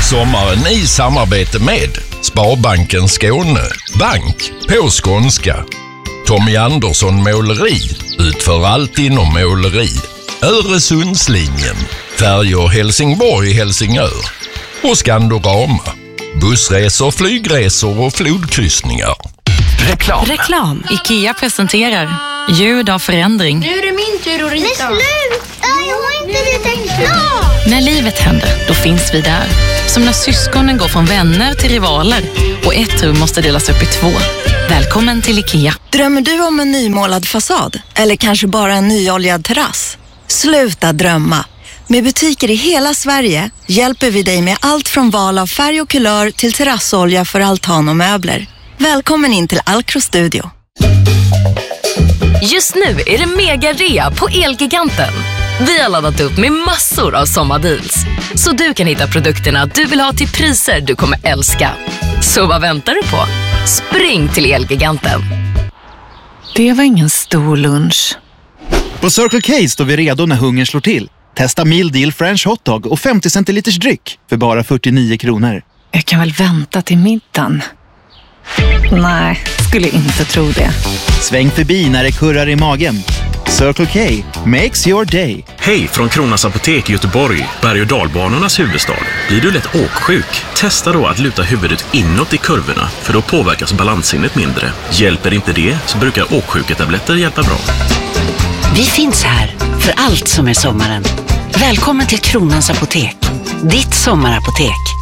Sommaren i samarbete med Sparbanken Skåne, bank på skånska. Tommy Andersson Måleri utför allt inom måleri. Öresundslinjen, färjor Helsingborg-Helsingör och Skandorama, bussresor, flygresor och flodkryssningar. Reklam. IKEA presenterar ljud av förändring. Nu är det min tur att rita. Men sluta, jag har inte ritat klart. När livet händer, då finns vi där. Som när syskonen går från vänner till rivaler och ett rum måste delas upp i 2. Välkommen till IKEA. Drömmer du om en nymålad fasad? Eller kanske bara en nyoljad terrass? Sluta drömma. Med butiker i hela Sverige hjälper vi dig med allt från val av färg och kulör till terrassolja för altan och möbler. Välkommen in till Alcro Studio. Just nu är det mega-rea på Elgiganten. Vi har laddat upp med massor av sommardeals. Så du kan hitta produkterna du vill ha till priser du kommer älska. Så vad väntar du på? Spring till Elgiganten. Det var ingen stor lunch. På Circle K står vi redo när hungern slår till. Testa Meal Deal French Hotdog och 50 centiliters dryck för bara 49 kronor. Jag kan väl vänta till middagen. Nej, skulle inte tro det. Sväng förbi när det kurrar i magen. Circle K makes your day. Hej från Kronans Apotek i Göteborg, berg- och dalbanornas huvudstad. Blir du lätt åksjuk? Testa då att luta huvudet inåt i kurvorna, för då påverkas balanssinnet mindre. Hjälper inte det så brukar åksjuketabletter hjälpa bra. Vi finns här för allt som är sommaren. Välkommen till Kronans Apotek, ditt sommarapotek.